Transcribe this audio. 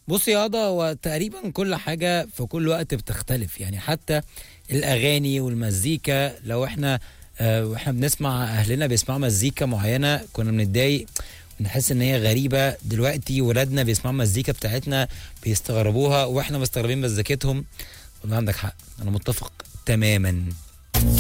بص يا هضا، هو تقريبا كل حاجة في كل وقت بتختلف، يعني حتى الأغاني والمزيكا. لو احنا واحنا بنسمع أهلنا بيسمعوا مزيكا معينة كنا بنتضايق، بنحس إن هي غريبة. دلوقتي ولادنا بيسمعوا مزيكا بتاعتنا بيستغربوها، واحنا مستغربين مزيكتهم. والله عندك حق، أنا متفق تماما.